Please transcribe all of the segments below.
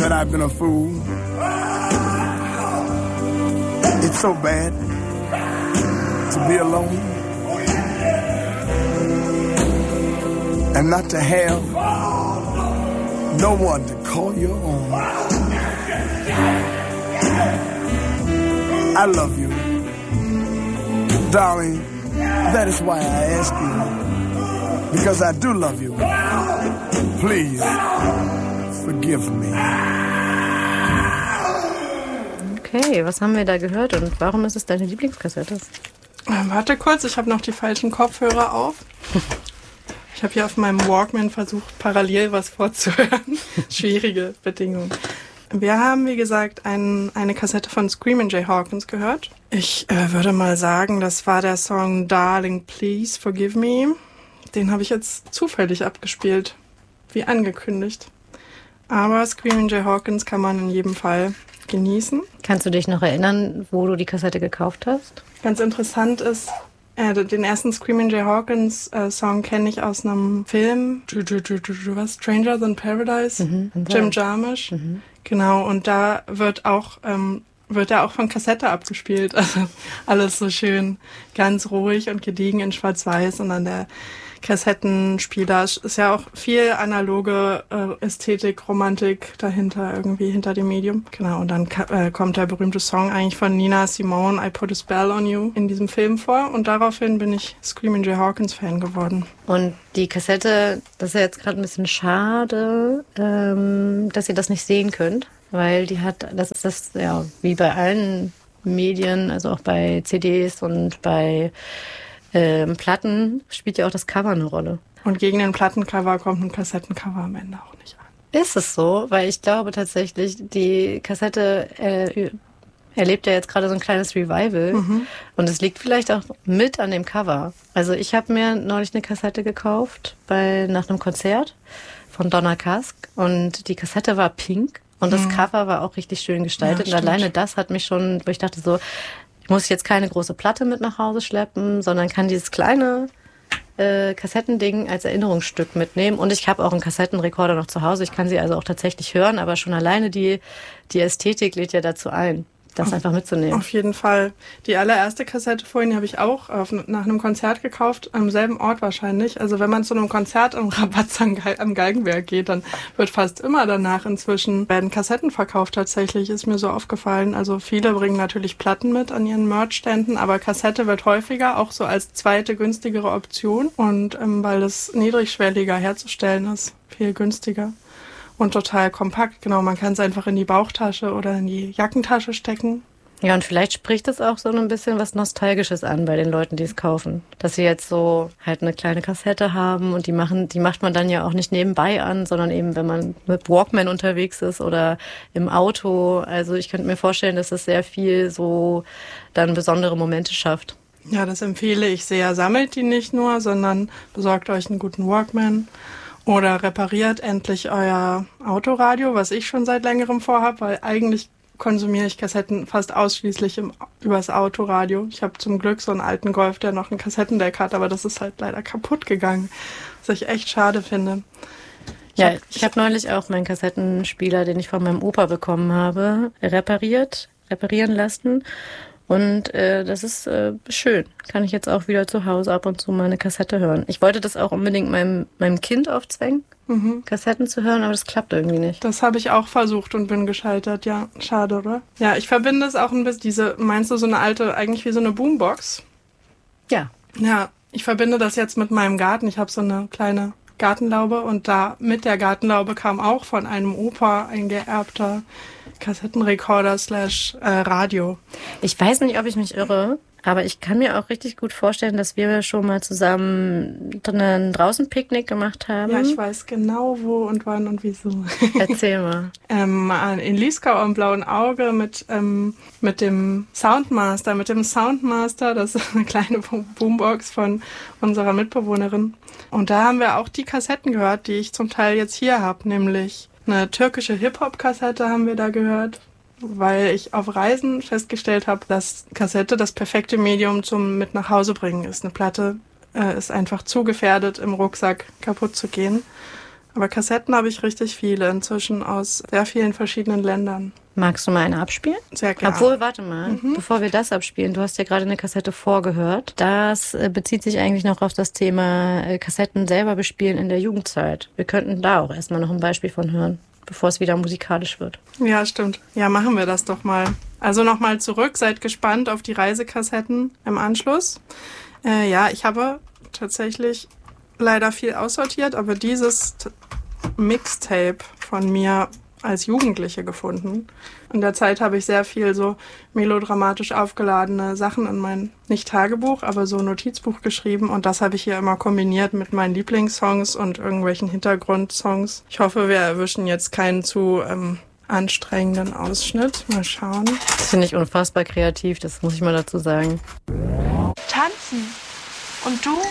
that I've been a fool. It's so bad to be alone and not to have no one to call your own. I love you, darling. That is why I ask you, because I do love you. Please forgive me. Okay, was haben wir da gehört und warum ist es deine Lieblingskassette? Warte kurz, ich habe noch die falschen Kopfhörer auf. Ich habe hier auf meinem Walkman versucht, parallel was vorzuhören. Schwierige Bedingungen. Wir haben, wie gesagt, eine Kassette von Screamin' Jay Hawkins gehört. Ich würde mal sagen, das war der Song Darling, Please Forgive Me. Den habe ich jetzt zufällig abgespielt, wie angekündigt. Aber Screamin' Jay Hawkins kann man in jedem Fall genießen. Kannst du dich noch erinnern, wo du die Kassette gekauft hast? Ganz interessant ist, den ersten Screamin' Jay Hawkins Song kenne ich aus einem Film, was? Stranger Than Paradise, Jim Jarmusch. Genau, und da wird er auch von Kassette abgespielt. Also alles so schön, ganz ruhig und gediegen in Schwarz-Weiß. Und dann der Kassettenspieler ist ja auch viel analoge Ästhetik, Romantik dahinter, irgendwie hinter dem Medium. Genau, und dann kommt der berühmte Song eigentlich von Nina Simone, I Put a Spell on You, in diesem Film vor. Und daraufhin bin ich Screamin' Jay Hawkins Fan geworden. Und die Kassette, das ist ja jetzt gerade ein bisschen schade, dass ihr das nicht sehen könnt, weil die hat, das ist das, ja, wie bei allen Medien, also auch bei CDs und bei Platten spielt ja auch das Cover eine Rolle. Und gegen den Plattencover kommt ein Kassettencover am Ende auch nicht an. Ist es so? Weil ich glaube tatsächlich, die Kassette erlebt ja jetzt gerade so ein kleines Revival. Und es liegt vielleicht auch mit an dem Cover. Also ich habe mir neulich eine Kassette gekauft nach einem Konzert von Donna Kask und die Kassette war pink und das Cover war auch richtig schön gestaltet. Ja, und alleine das hat mich schon, wo ich dachte so, ich muss jetzt keine große Platte mit nach Hause schleppen, sondern kann dieses kleine Kassettending als Erinnerungsstück mitnehmen. Und ich habe auch einen Kassettenrekorder noch zu Hause. Ich kann sie also auch tatsächlich hören, aber schon alleine die Ästhetik lädt ja dazu ein, das einfach mitzunehmen. Auf jeden Fall. Die allererste Kassette vorhin habe ich auch nach einem Konzert gekauft, am selben Ort wahrscheinlich. Also wenn man zu einem Konzert am Rabatz am Galgenberg geht, dann wird fast immer danach inzwischen werden Kassetten verkauft tatsächlich, ist mir so aufgefallen. Also viele bringen natürlich Platten mit an ihren Merch-Ständen, aber Kassette wird häufiger, auch so als zweite günstigere Option. Und weil das niedrigschwelliger herzustellen ist, viel günstiger. Und total kompakt, genau. Man kann es einfach in die Bauchtasche oder in die Jackentasche stecken. Ja, und vielleicht spricht es auch so ein bisschen was Nostalgisches an bei den Leuten, die es kaufen. Dass sie jetzt so halt eine kleine Kassette haben und die macht man dann ja auch nicht nebenbei an, sondern eben, wenn man mit Walkman unterwegs ist oder im Auto. Also ich könnte mir vorstellen, dass es sehr viel so dann besondere Momente schafft. Ja, das empfehle ich sehr. Sammelt die nicht nur, sondern besorgt euch einen guten Walkman. Oder repariert endlich euer Autoradio, was ich schon seit längerem vorhabe, weil eigentlich konsumiere ich Kassetten fast ausschließlich übers Autoradio. Ich habe zum Glück so einen alten Golf, der noch ein Kassettendeck hat, aber das ist halt leider kaputt gegangen, was ich echt schade finde. Ich habe neulich auch meinen Kassettenspieler, den ich von meinem Opa bekommen habe, reparieren lassen. Und das ist schön. Kann ich jetzt auch wieder zu Hause ab und zu mal eine Kassette hören. Ich wollte das auch unbedingt meinem Kind aufzwängen, Kassetten zu hören, aber das klappt irgendwie nicht. Das habe ich auch versucht und bin gescheitert, ja. Schade, oder? Ja, ich verbinde es auch ein bisschen, meinst du so eine alte, eigentlich wie so eine Boombox? Ja. Ja, ich verbinde das jetzt mit meinem Garten. Ich habe so eine kleine Gartenlaube und da mit der Gartenlaube kam auch von einem Opa ein geerbter Kassettenrekorder / Radio. Ich weiß nicht, ob ich mich irre, aber ich kann mir auch richtig gut vorstellen, dass wir schon mal zusammen einen Draußen-Picknick gemacht haben. Ja, ich weiß genau wo und wann und wieso. Erzähl mal. In Lieskau am Blauen Auge mit dem Soundmaster. Das ist eine kleine Boombox von unserer Mitbewohnerin. Und da haben wir auch die Kassetten gehört, die ich zum Teil jetzt hier habe, nämlich eine türkische Hip-Hop-Kassette haben wir da gehört, weil ich auf Reisen festgestellt habe, dass Kassette das perfekte Medium zum mit nach Hause bringen ist. Eine Platte ist einfach zu gefährdet, im Rucksack kaputt zu gehen. Aber Kassetten habe ich richtig viele inzwischen aus sehr vielen verschiedenen Ländern. Magst du mal eine abspielen? Sehr gerne. Obwohl, warte mal, bevor wir das abspielen, du hast ja gerade eine Kassette vorgehört. Das bezieht sich eigentlich noch auf das Thema Kassetten selber bespielen in der Jugendzeit. Wir könnten da auch erstmal noch ein Beispiel von hören, bevor es wieder musikalisch wird. Ja, stimmt. Ja, machen wir das doch mal. Also nochmal zurück, seid gespannt auf die Reisekassetten im Anschluss. Ja, ich habe tatsächlich leider viel aussortiert, aber dieses Mixtape von mir als Jugendliche gefunden. In der Zeit habe ich sehr viel so melodramatisch aufgeladene Sachen in mein, nicht Tagebuch, aber so Notizbuch geschrieben und das habe ich hier immer kombiniert mit meinen Lieblingssongs und irgendwelchen Hintergrundsongs. Ich hoffe, wir erwischen jetzt keinen zu anstrengenden Ausschnitt. Mal schauen. Das finde ich unfassbar kreativ, das muss ich mal dazu sagen. Tanzen. Und du?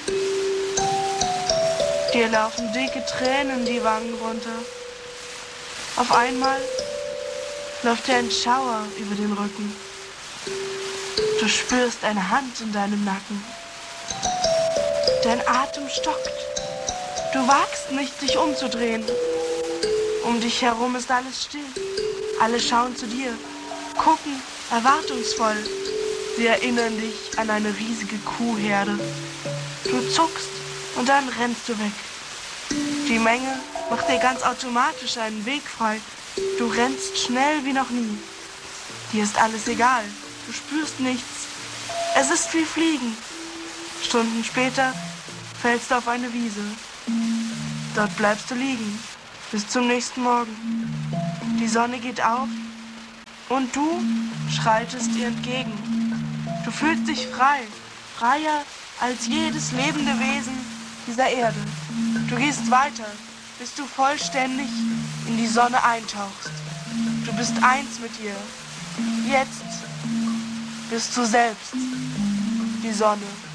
Dir laufen dicke Tränen die Wangen runter. Auf einmal läuft dir ein Schauer über den Rücken. Du spürst eine Hand in deinem Nacken. Dein Atem stockt. Du wagst nicht, dich umzudrehen. Um dich herum ist alles still. Alle schauen zu dir, gucken erwartungsvoll. Sie erinnern dich an eine riesige Kuhherde. Du zuckst und dann rennst du weg. Die Menge macht dir ganz automatisch einen Weg frei. Du rennst schnell wie noch nie. Dir ist alles egal. Du spürst nichts. Es ist wie Fliegen. Stunden später fällst du auf eine Wiese. Dort bleibst du liegen. Bis zum nächsten Morgen. Die Sonne geht auf und du schreitest ihr entgegen. Du fühlst dich frei. Freier als jedes lebende Wesen dieser Erde. Du gehst weiter, bis du vollständig in die Sonne eintauchst. Du bist eins mit ihr. Jetzt bist du selbst die Sonne.